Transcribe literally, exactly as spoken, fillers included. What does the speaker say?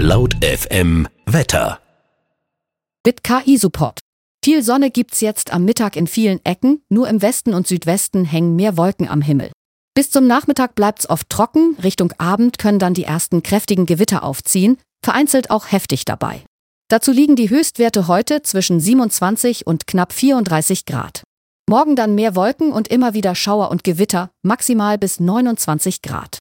Laut F M Wetter. Mit K I-Support. Viel Sonne gibt's jetzt am Mittag in vielen Ecken, nur im Westen und Südwesten hängen mehr Wolken am Himmel. Bis zum Nachmittag bleibt's oft trocken, Richtung Abend können dann die ersten kräftigen Gewitter aufziehen, vereinzelt auch heftig dabei. Dazu liegen die Höchstwerte heute zwischen siebenundzwanzig und knapp vierunddreißig Grad. Morgen dann mehr Wolken und immer wieder Schauer und Gewitter, maximal bis neunundzwanzig Grad.